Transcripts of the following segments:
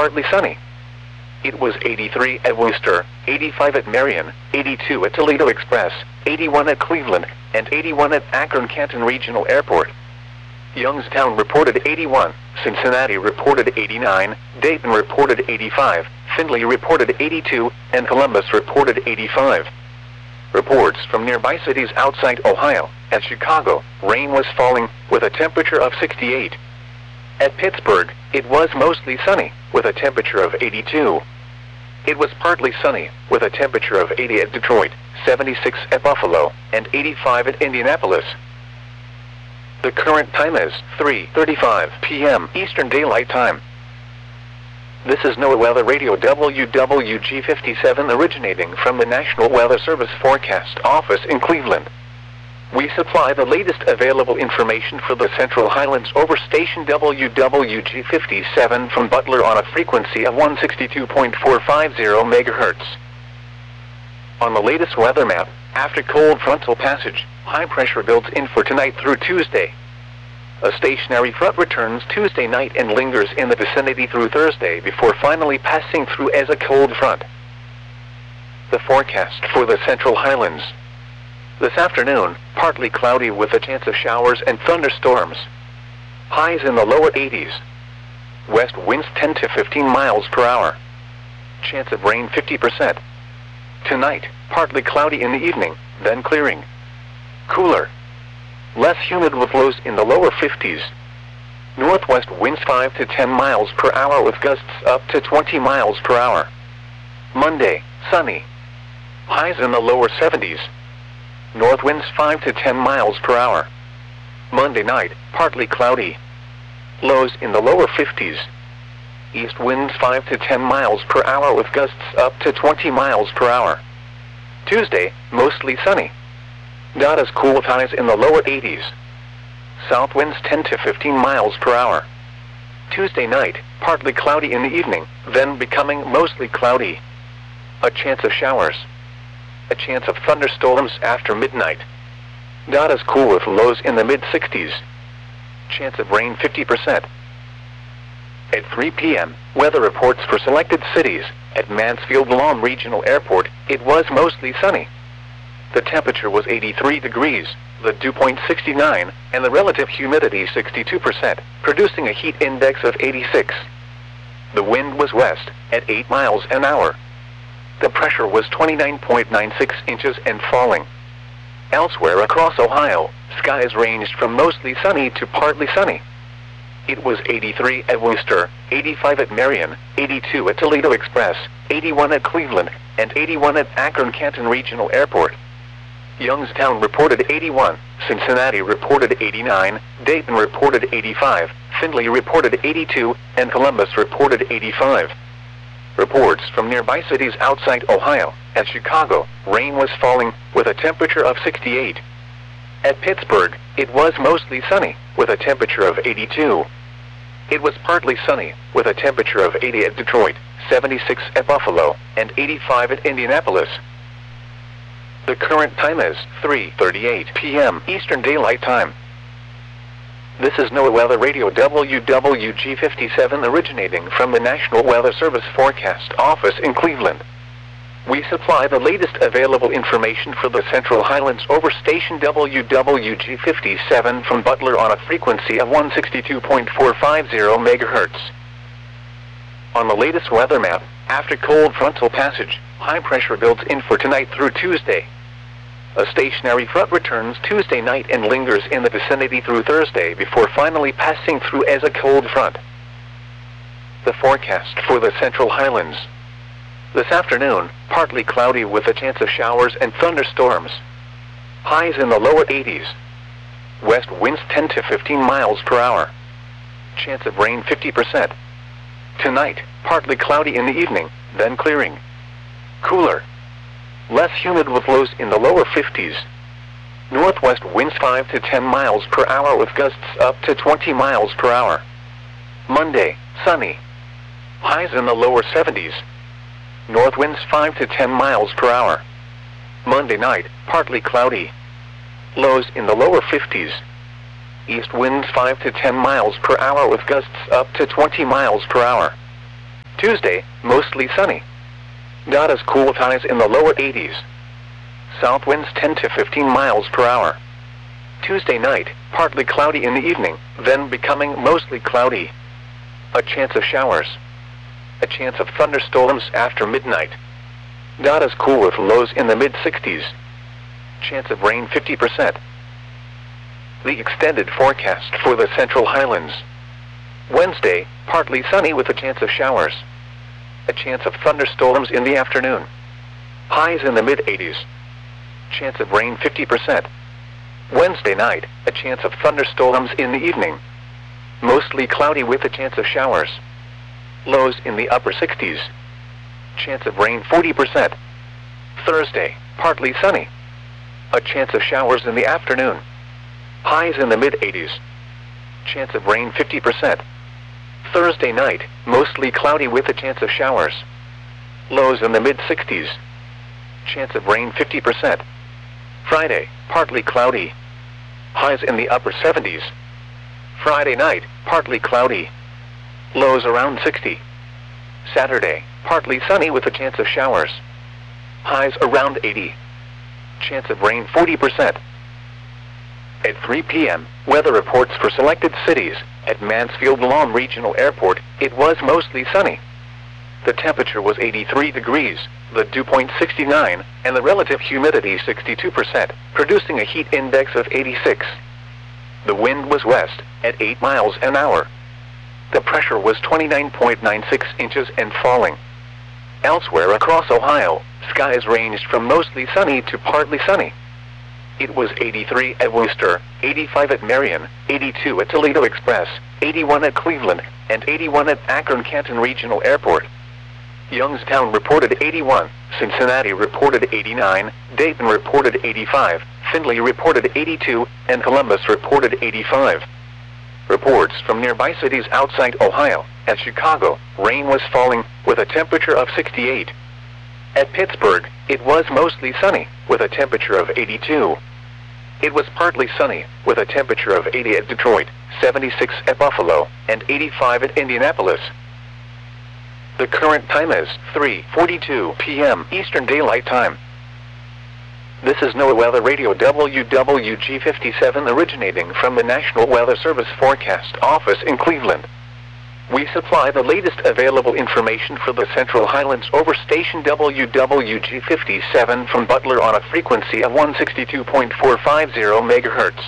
partly sunny. It was 83 at Worcester, 85 at Marion, 82 at Toledo Express, 81 at Cleveland, and 81 at Akron-Canton Regional Airport. Youngstown reported 81, Cincinnati reported 89, Dayton reported 85, Findlay reported 82, and Columbus reported 85. Reports from nearby cities outside Ohio. At Chicago, rain was falling, with a temperature of 68. At Pittsburgh, it was mostly sunny, with a temperature of 82. It was partly sunny, with a temperature of 80 at Detroit, 76 at Buffalo, and 85 at Indianapolis. The current time is 3:35 p.m. Eastern Daylight Time. This is NOAA Weather Radio WWG57 originating from the National Weather Service Forecast Office in Cleveland. We supply the latest available information for the Central Highlands over station WWG57 from Butler on a frequency of 162.450 MHz. On the latest weather map, after cold frontal passage, high pressure builds in for tonight through Tuesday. A stationary front returns Tuesday night and lingers in the vicinity through Thursday before finally passing through as a cold front. The forecast for the Central Highlands. This afternoon, partly cloudy with a chance of showers and thunderstorms. Highs in the lower 80s. West winds 10 to 15 miles per hour. Chance of rain 50%. Tonight, partly cloudy in the evening, then clearing. Cooler. Less humid with lows in the lower 50s. Northwest winds 5 to 10 miles per hour with gusts up to 20 miles per hour. Monday, sunny. Highs in the lower 70s. North winds 5 to 10 miles per hour. Monday night, partly cloudy. Lows in the lower 50s. East winds 5 to 10 miles per hour with gusts up to 20 miles per hour. Tuesday, mostly sunny. Not as cool with highs in the lower 80s. South winds 10 to 15 miles per hour. Tuesday night, partly cloudy in the evening, then becoming mostly cloudy. A chance of showers. A chance of thunderstorms after midnight. Not as cool with lows in the mid-60s. Chance of rain 50%. At 3 p.m., weather reports for selected cities. At Mansfield Lawn Regional Airport, it was mostly sunny. The temperature was 83 degrees, the dew point 69, and the relative humidity 62%, producing a heat index of 86. The wind was west, at 8 miles an hour. The pressure was 29.96 inches and falling. Elsewhere across Ohio, skies ranged from mostly sunny to partly sunny. It was 83 at Worcester, 85 at Marion, 82 at Toledo Express, 81 at Cleveland, and 81 at Akron-Canton Regional Airport. Youngstown reported 81, Cincinnati reported 89, Dayton reported 85, Findlay reported 82, and Columbus reported 85. Reports from nearby cities outside Ohio. At Chicago, rain was falling, with a temperature of 68. At Pittsburgh, it was mostly sunny, with a temperature of 82. It was partly sunny, with a temperature of 80 at Detroit, 76 at Buffalo, and 85 at Indianapolis. The current time is 3:38 p.m. Eastern Daylight Time. This is NOAA Weather Radio WWG57 originating from the National Weather Service Forecast Office in Cleveland. We supply the latest available information for the Central Highlands over station WWG57 from Butler on a frequency of 162.450 MHz. On the latest weather map, after cold frontal passage, high pressure builds in for tonight through Tuesday. A stationary front returns Tuesday night and lingers in the vicinity through Thursday before finally passing through as a cold front. The forecast for the Central Highlands. This afternoon, partly cloudy with a chance of showers and thunderstorms. Highs in the lower 80s. West winds 10 to 15 miles per hour. Chance of rain 50%. Tonight, partly cloudy in the evening, then clearing. Cooler. Less humid with lows in the lower 50s. Northwest winds 5 to 10 miles per hour with gusts up to 20 miles per hour. Monday, sunny. Highs in the lower 70s. North winds 5 to 10 miles per hour. Monday night, partly cloudy. Lows in the lower 50s. East winds 5 to 10 miles per hour with gusts up to 20 miles per hour. Tuesday, mostly sunny. As cool with highs in the lower 80s. South winds 10 to 15 miles per hour. Tuesday night, partly cloudy in the evening, then becoming mostly cloudy. A chance of showers. A chance of thunderstorms after midnight. As cool with lows in the mid-60s. Chance of rain 50%. The extended forecast for the Central Highlands. Wednesday, partly sunny with a chance of showers. A chance of thunderstorms in the afternoon. Highs in the mid-80s. Chance of rain 50%. Wednesday night, a chance of thunderstorms in the evening. Mostly cloudy with a chance of showers. Lows in the upper 60s. Chance of rain 40%. Thursday, partly sunny. A chance of showers in the afternoon. Highs in the mid-80s. Chance of rain 50%. Thursday night, mostly cloudy with a chance of showers. Lows in the mid-60s. Chance of rain 50%. Friday, partly cloudy. Highs in the upper 70s. Friday night, partly cloudy. Lows around 60. Saturday, partly sunny with a chance of showers. Highs around 80. Chance of rain 40%. At 3 p.m., weather reports for selected cities. At Mansfield Lawn Regional Airport, it was mostly sunny. The temperature was 83 degrees, the dew point 69, and the relative humidity 62%, producing a heat index of 86. The wind was west, at 8 miles an hour. The pressure was 29.96 inches and falling. Elsewhere across Ohio, skies ranged from mostly sunny to partly sunny. It was 83 at Wooster, 85 at Marion, 82 at Toledo Express, 81 at Cleveland, and 81 at Akron-Canton Regional Airport. Youngstown reported 81, Cincinnati reported 89, Dayton reported 85, Findlay reported 82, and Columbus reported 85. Reports from nearby cities outside Ohio. At Chicago, rain was falling, with a temperature of 68. At Pittsburgh, it was mostly sunny, with a temperature of 82. It was partly sunny, with a temperature of 80 at Detroit, 76 at Buffalo, and 85 at Indianapolis. The current time is 3:42 p.m. Eastern Daylight Time. This is NOAA Weather Radio WWG57 originating from the National Weather Service Forecast Office in Cleveland. We supply the latest available information for the Central Highlands over station WWG57 from Butler on a frequency of 162.450 MHz.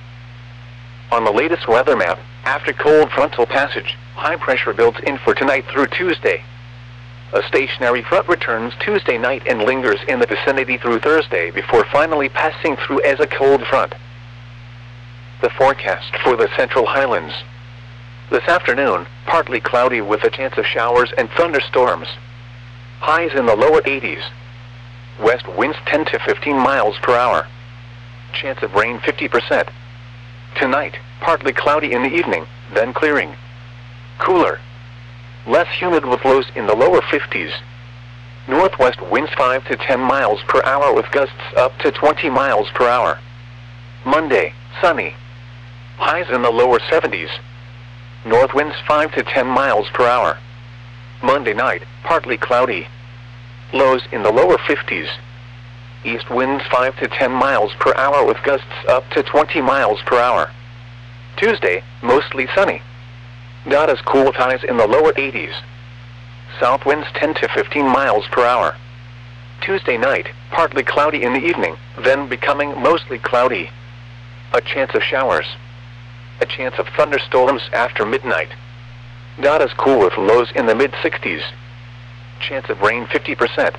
On the latest weather map, after cold frontal passage, high pressure builds in for tonight through Tuesday. A stationary front returns Tuesday night and lingers in the vicinity through Thursday before finally passing through as a cold front. The forecast for the Central Highlands. This afternoon, partly cloudy with a chance of showers and thunderstorms. Highs in the lower 80s. West winds 10 to 15 miles per hour. Chance of rain 50%. Tonight, partly cloudy in the evening, then clearing. Cooler. Less humid with lows in the lower 50s. Northwest winds 5 to 10 miles per hour with gusts up to 20 miles per hour. Monday, sunny. Highs in the lower 70s. North winds 5 to 10 miles per hour. Monday night, partly cloudy. Lows in the lower 50s. East winds 5 to 10 miles per hour with gusts up to 20 miles per hour. Tuesday, mostly sunny. Not as cool with highs in the lower 80s. South winds 10 to 15 miles per hour. Tuesday night, partly cloudy in the evening, then becoming mostly cloudy. A chance of showers. A chance of thunderstorms after midnight. Not as cool with lows in the mid-60s. Chance of rain 50%.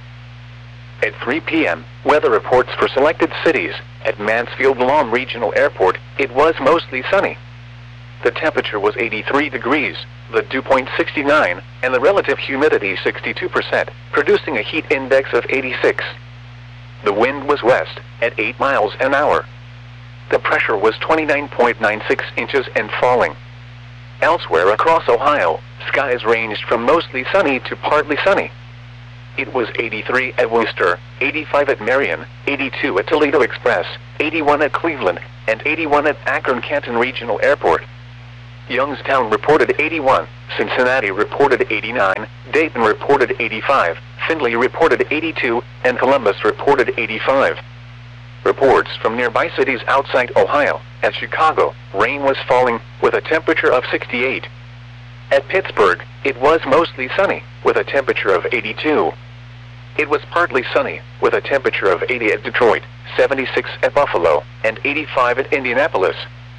At 3 p.m., weather reports for selected cities. At Mansfield Lawn Regional Airport, it was mostly sunny. The temperature was 83 degrees, the dew point 69, and the relative humidity 62%, producing a heat index of 86. The wind was west, at 8 miles an hour. The pressure was 29.96 inches and falling. Elsewhere across Ohio, skies ranged from mostly sunny to partly sunny. It was 83 at Wooster, 85 at Marion, 82 at Toledo Express, 81 at Cleveland, and 81 at Akron-Canton Regional Airport. Youngstown reported 81, Cincinnati reported 89, Dayton reported 85, Findlay reported 82, and Columbus reported 85. Reports from nearby cities outside Ohio. At Chicago, rain was falling, with a temperature of 68. At Pittsburgh, it was mostly sunny, with a temperature of 82. It was partly sunny, with a temperature of 80 at Detroit, 76 at Buffalo, and 85 at Indianapolis.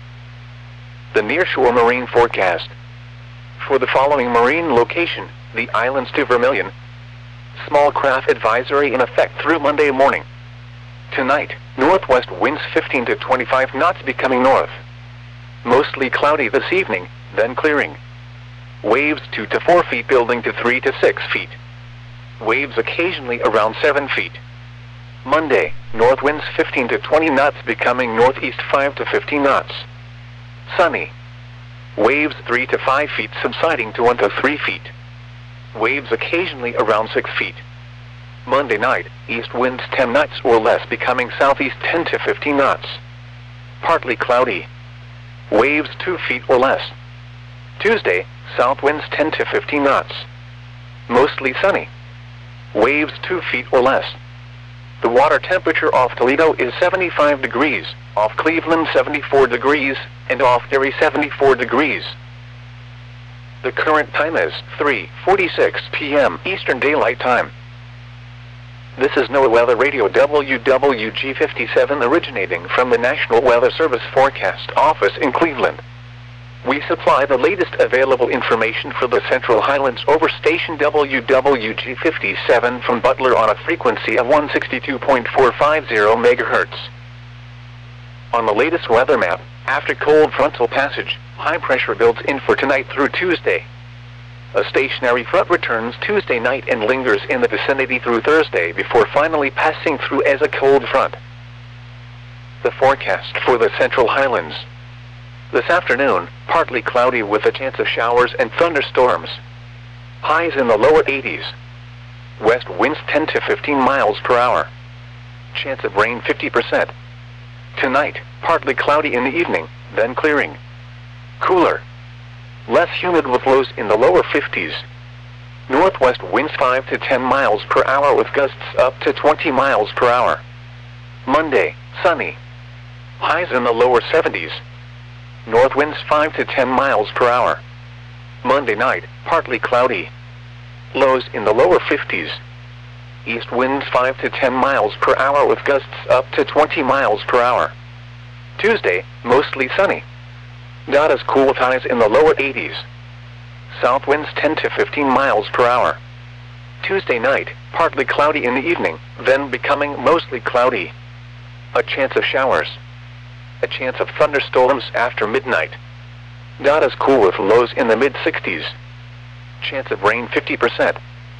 The nearshore marine forecast. For the following marine location, the islands to Vermilion. Small craft advisory in effect through Monday morning. Tonight, northwest winds 15 to 25 knots becoming north. Mostly cloudy this evening, then clearing. Waves 2 to 4 feet building to 3 to 6 feet. Waves occasionally around 7 feet. Monday, north winds 15 to 20 knots becoming northeast 5 to 15 knots. Sunny. Waves 3 to 5 feet subsiding to 1 to 3 feet. Waves occasionally around 6 feet. Monday night, east winds 10 knots or less becoming southeast 10 to 15 knots. Partly cloudy. Waves 2 feet or less. Tuesday, south winds 10 to 15 knots. Mostly sunny. Waves 2 feet or less. The water temperature off Toledo is 75 degrees, off Cleveland 74 degrees, and off Erie 74 degrees. The current time is 3:46 p.m. Eastern Daylight Time. This is NOAA Weather Radio WWG57 originating from the National Weather Service Forecast Office in Cleveland. We supply the latest available information for the Central Highlands over station WWG57 from Butler on a frequency of 162.450 MHz. On the latest weather map, after cold frontal passage, high pressure builds in for tonight through Tuesday. A stationary front returns Tuesday night and lingers in the vicinity through Thursday before finally passing through as a cold front. The forecast for the Central Highlands. This afternoon, partly cloudy with a chance of showers and thunderstorms. Highs in the lower 80s. West winds 10 to 15 miles per hour. Chance of rain 50%. Tonight, partly cloudy in the evening, then clearing. Cooler. Less humid with lows in the lower 50s. Northwest winds 5 to 10 miles per hour with gusts up to 20 miles per hour. Monday, sunny. Highs in the lower 70s. North winds 5 to 10 miles per hour. Monday night, partly cloudy. Lows in the lower 50s. East winds 5 to 10 miles per hour with gusts up to 20 miles per hour. Tuesday, mostly sunny. Not as cool with highs in the lower 80s. South winds 10 to 15 miles per hour. Tuesday night, partly cloudy in the evening, then becoming mostly cloudy. A chance of showers. A chance of thunderstorms after midnight. Not as cool with lows in the mid-60s. Chance of rain 50%.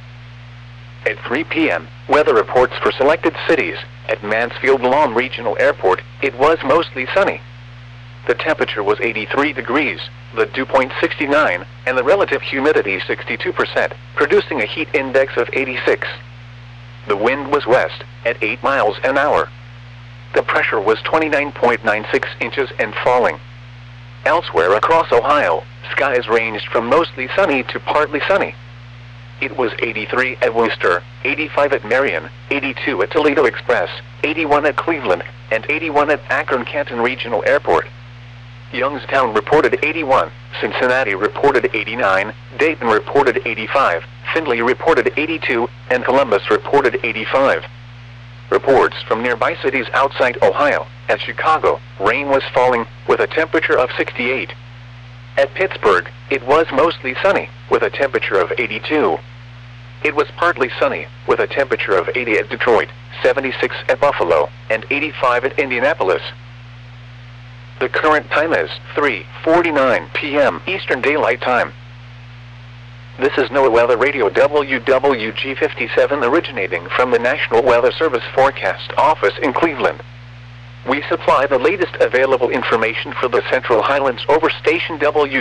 At 3 p.m., weather reports for selected cities. At Mansfield Lawn Regional Airport, it was mostly sunny. The temperature was 83 degrees, the dew point 69, and the relative humidity 62%, producing a heat index of 86. The wind was west, at 8 miles an hour. The pressure was 29.96 inches and falling. Elsewhere across Ohio, skies ranged from mostly sunny to partly sunny. It was 83 at Worcester, 85 at Marion, 82 at Toledo Express, 81 at Cleveland, and 81 at Akron-Canton Regional Airport. Youngstown reported 81, Cincinnati reported 89, Dayton reported 85, Findlay reported 82, and Columbus reported 85. Reports from nearby cities outside Ohio. At Chicago, rain was falling, with a temperature of 68. At Pittsburgh, it was mostly sunny, with a temperature of 82. It was partly sunny, with a temperature of 80 at Detroit, 76 at Buffalo, and 85 at Indianapolis. The current time is 3:49 p.m. Eastern Daylight Time. This is NOAA Weather Radio WWG57 originating from the National Weather Service Forecast Office in Cleveland. We supply the latest available information for the Central Highlands over station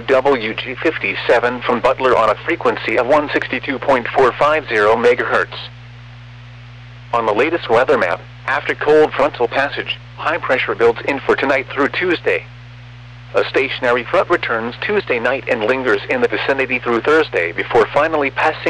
WWG57 from Butler on a frequency of 162.450 MHz. On the latest weather map, after cold frontal passage, high pressure builds in for tonight through Tuesday. A stationary front returns Tuesday night and lingers in the vicinity through Thursday before finally passing